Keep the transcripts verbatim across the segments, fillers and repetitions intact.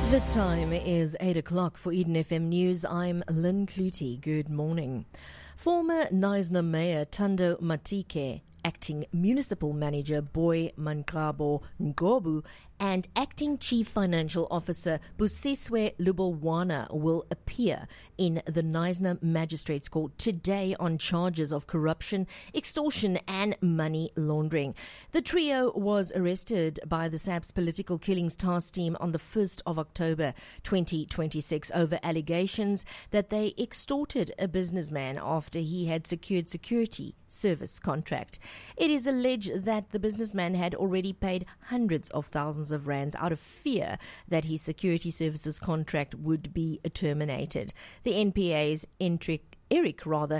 The time is eight o'clock for Eden F M News. I'm Lynn Clutie. Good morning. Former Knysna Mayor Thando Matike, Acting Municipal Manager Boy Mankabo Ngobu, and Acting Chief Financial Officer Busiswe Lubulwana will appear in the Knysna Magistrates Court today on charges of corruption, extortion and money laundering. The trio was arrested by the S A P's Political Killings Task Team on the first of October twenty twenty-six over allegations that they extorted a businessman after he had secured security service contract. It is alleged that the businessman had already paid hundreds of thousands of rands out of fear that his security services contract would be terminated. The N P A's Entric Eric rather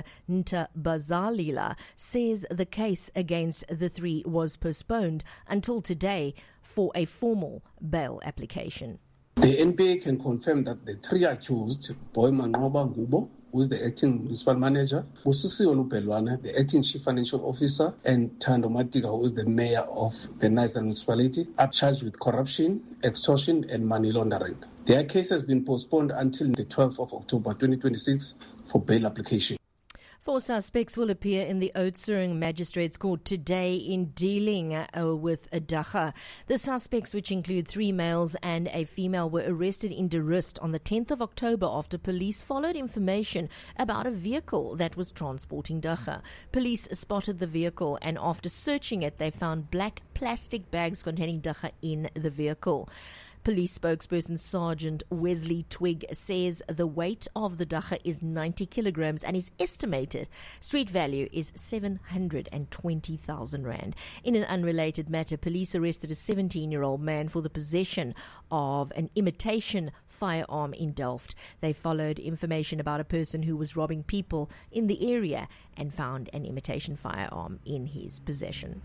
Ntabazalila says the case against the three was postponed until today for a formal bail application. The N P A can confirm that the three accused, Boy Manqoba Ngubo, who is the acting municipal manager, Busisiwe Lubulwana, the acting chief financial officer, and Thando Matike, who is the mayor of the Knysna municipality, are charged with corruption, extortion, and money laundering. Their case has been postponed until the twelfth of October twenty twenty-six for bail application. Four suspects will appear in the Oudtshoorn Magistrates Court today in dealing uh, with a dagga. The suspects, which include three males and a female, were arrested in De Rust on the tenth of October after police followed information about a vehicle that was transporting dagga. Police spotted the vehicle, and after searching it, they found black plastic bags containing dagga in the vehicle. Police spokesperson Sergeant Wesley Twig says the weight of the dagga is ninety kilograms and his estimated street value is seven hundred twenty thousand rand. In an unrelated matter, police arrested a seventeen-year-old man for the possession of an imitation firearm in Delft. They followed information about a person who was robbing people in the area and found an imitation firearm in his possession.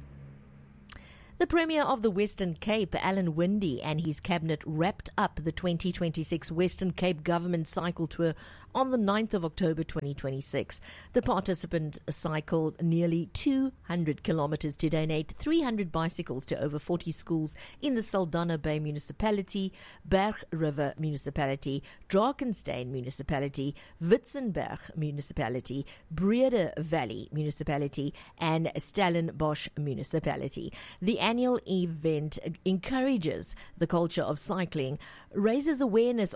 The Premier of the Western Cape, Alan Winde, and his cabinet wrapped up the twenty twenty-six Western Cape Government Cycle Tour on the ninth of October twenty twenty-six. The participant cycled nearly two hundred kilometers to donate three hundred bicycles to over forty schools in the Saldanha Bay Municipality, Berg River Municipality, Drakenstein Municipality, Witzenberg Municipality, Brede Valley Municipality, and Stellenbosch Municipality. The annual event encourages the culture of cycling, raises awareness